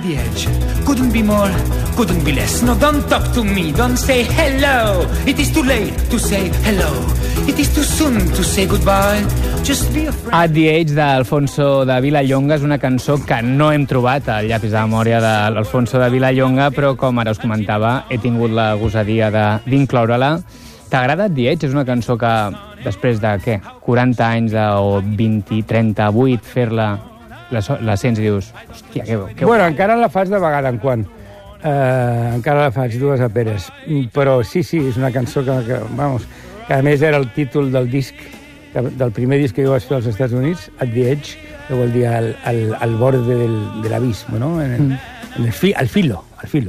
the edge. Couldn't be more, couldn't be less. No, don't talk to me, don't say hello. It is too late to say hello. It is too soon to say goodbye. Just be a friend. At the Edge d'Alfonso de Vilallonga és una cançó que no hem trobat al llapis de memòria de l'Alfonso de Vilallonga, però com ara us comentava, he tingut la gosadia d'incloure-la. T'agrada At the Edge? És una cançó que després de, què, 40 anys o 20, 38, fer-la, la sents i dius, hòstia, que Bueno, encara la fas de vegada en quan. Encara la faig dues a peres. Però sí, és una cançó que a més era el títol del disc, del primer disc que jo vaig fer als Estats Units, At the Edge, que vol dir al borde de l'abisme, no? Al filo.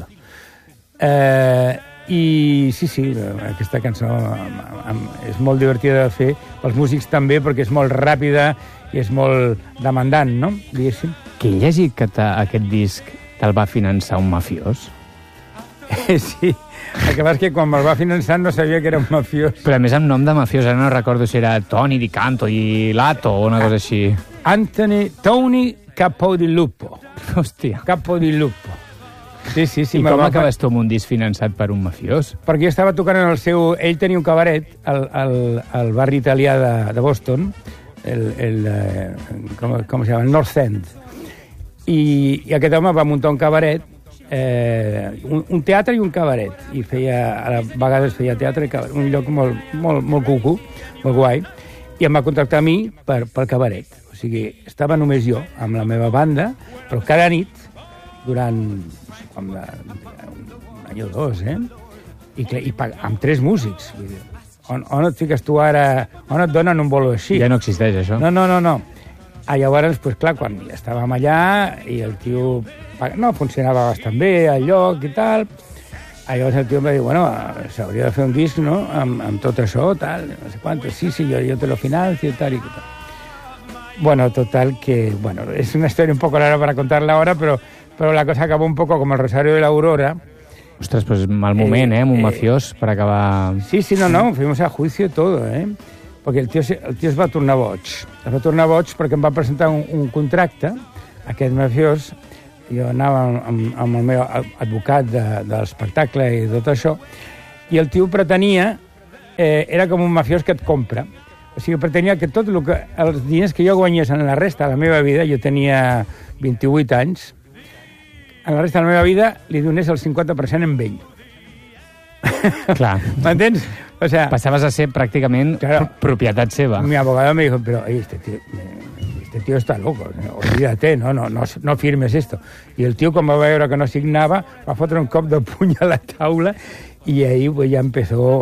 I sí, aquesta cançó és molt divertida de fer, pels músics també, perquè és molt ràpida i és molt demandant, no? Diguéssim. Que he llegit que aquest disc te'l va finançar un mafiós. Sí, el que passa és que quan me'l va finançar no sabia que era un mafiós. Però a més amb nom de mafiós, ara no recordo si era Tony Di Canto i Lato o una cosa així. Tony Capodilupo. Hòstia. Capodilupo. Sí. I com acabes tu amb un disc finançat per un mafiós? Perquè jo estava tocant en el seu... Ell tenia un cabaret al barri italià de Boston, com se llama? El North End. I aquest home va muntar un cabaret, un teatre i un cabaret. I a vegades feia teatre i cabaret. Un lloc molt cucu, molt guai. I em va contractar a mi pel cabaret. O sigui, estava només jo, amb la meva banda, però cada nit, durant com un any o dos, i amb 3 músics. On et fiques tu ara? On et donen un bolo així? Ja no existeix, això? No. Llavors, pues, clar, quan ja estàvem allà i el tio no funcionava bastant bé al lloc i tal, llavors el tio em va dir, bueno, s'hauria de fer un disc, no?, amb tot això, tal, no sé quant, sí, jo te lo financio, tal i tal. Bueno, total que, es una historia un poco larga para contarla ahora, pero la cosa acabó un poco como el Rosario de la Aurora. Ostres, pues mal moment, amb un mafiós per acabar... Sí, no, fuimos a juicio todo, Perquè el tio es va tornar boig. Es va tornar boig perquè em va presentar un contracte, aquest mafiós, jo anava amb el meu advocat de l'espectacle i tot això, i el tio pretenia, era com un mafiós que et compra. O sigui, pretenia que els diners que jo guanyés en la resta de la meva vida, jo tenia 28 anys, en la resta de la meva vida li donés el 50% en ell. Clar. ¿M'entens? O sea, passaves a ser pràcticament propietat seva. Mi abogado me dijo, pero este tío está loco, olvídate, no firmes esto. Y el tío, como va a veure que no signava, va fotre un cop de puny a la taula y ahí pues, ya empezó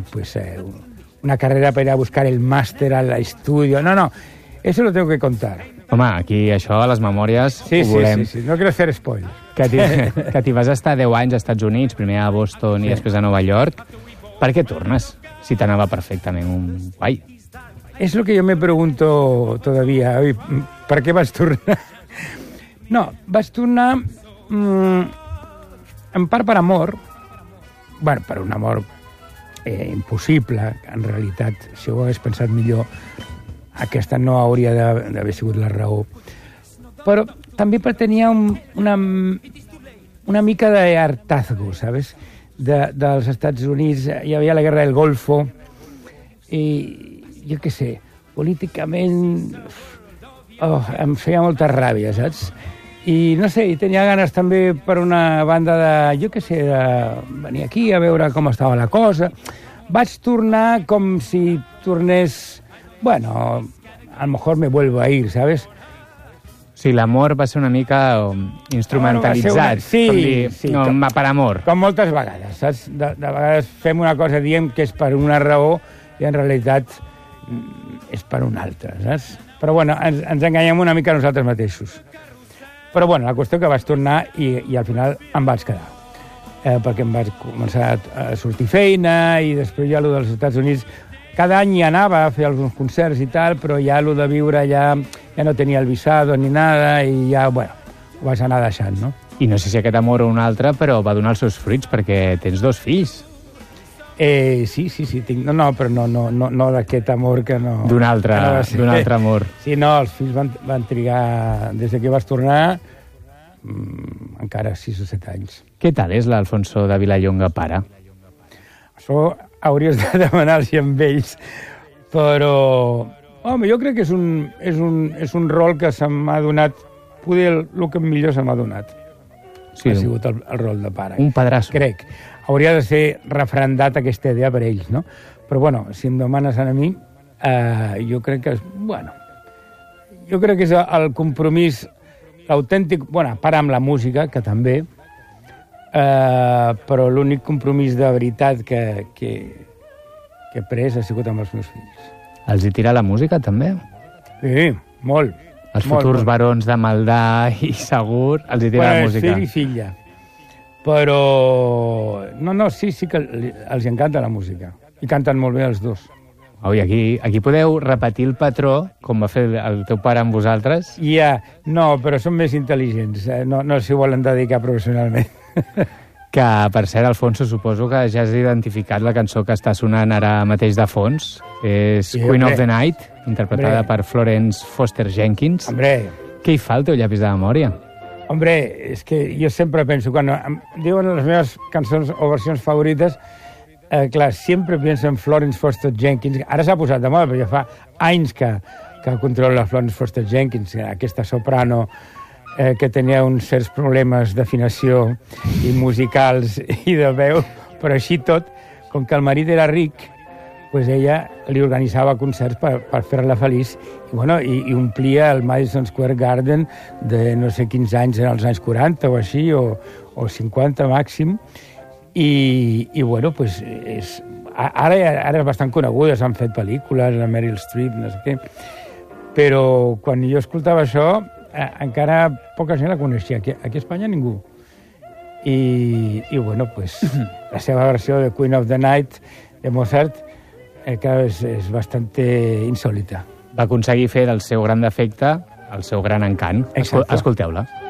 una carrera para ir a buscar el máster al estudio. No, eso lo tengo que contar. Home, aquí això, a les memòries, ho volem. Sí, no quiero hacer spoilers. Que t'hi vas estar 10 anys als Estats Units, primer a Boston i després a Nova York. Per què tornes, si t'anava perfectament un guai? Es lo que yo me pregunto todavía. ¿Para qué vas tornar? No, vas tornar en part per amor, per un amor impossible, en realitat, si ho hagués pensat millor, aquesta no hauria d'haver sigut la raó. Però també tenia una mica d'hartazgo, ¿sabes? Dels Estats Units, hi havia la guerra del Golfo, i jo què sé, políticament em feia molta ràbia, saps? I no sé, tenia ganes també per una banda de venir aquí a veure com estava la cosa. Vaig tornar com si tornés... Bueno, a lo mejor me vuelvo a ir, ¿sabes? Sí, l'amor va ser una mica instrumentalitzat. Sí. No, per amor. Com moltes vegades, saps? De vegades fem una cosa, diem que és per una raó i en realitat és per una altra, saps? Però bueno, ens enganyem una mica nosaltres mateixos. Però bueno, la qüestió que vaig tornar i al final em vaig quedar. Perquè em vaig començar a sortir feina i després ja allò dels Estats Units... Cada any hi anava a fer alguns concerts i tal, però ja allò de viure ja no tenia el visado ni nada i ja, ho vaig anar deixant, no? I no sé si aquest amor o un altre, però va donar els seus fruits perquè tens 2 fills. Sí, tinc... No, però no d'aquest amor que no... D'un altre amor. Sí, no, els fills van trigar... Des que vas tornar encara 6 o 7 anys. Què tal és l'Alfonso de Vilallonga, pare? Això hauries de demanar-los amb ells, però... Home, jo crec que és un rol que se m'ha donat, poder el que millor se m'ha donat. Sí, ha sigut el rol de pare. un padrasso. Crec. Hauria de ser refrendat aquesta idea per ells, no? Però, bueno, si em demanes a mi, jo crec que és... Bueno, jo crec que és el compromís autèntic, bueno, a part amb la música, que també, però l'únic compromís de veritat que he pres ha sigut amb els meus fills. Els hi tira la música, també? Sí, molt. Els futurs barons de Maldà i Segur els hi tira la música. Fill i filla. Però... No, sí que els encanta la música. I canten molt bé els dos. Ui, aquí podeu repetir el patró, com va fer el teu pare amb vosaltres. No, però són més intel·ligents. No s'hi volen dedicar professionalment. Que, per cert, Alfonso, suposo que ja has identificat la cançó que està sonant ara mateix de fons. És Queen of the Night, interpretada per Florence Foster Jenkins. Hombre. Què hi fa al teu llapis de memòria? Hombre, és que jo sempre penso, quan em diuen les meves cançons o versions favorites, clar, sempre penso en Florence Foster Jenkins. Ara s'ha posat de moda, perquè fa anys que controla Florence Foster Jenkins, aquesta soprano que tenia uns certs problemes d'afinació i musicals i de veu, però així tot, com que el marit era ric, pues ella li organitzava concerts per fer-la feliç i omplia el Madison Square Garden de no sé quins anys, en els anys 40 o així, o 50 màxim, i bueno, pues ara és bastant coneguda, s'han fet pel·lícules, la Meryl Streep, no sé què, però quan jo escoltava això encara poca gent la coneixia. Aquí a Espanya ningú. I bueno, pues la seva versió de Queen of the Night de Mozart és bastant insòlita. Va aconseguir fer del seu gran defecte el seu gran encant. Exacte. Escolteu-la.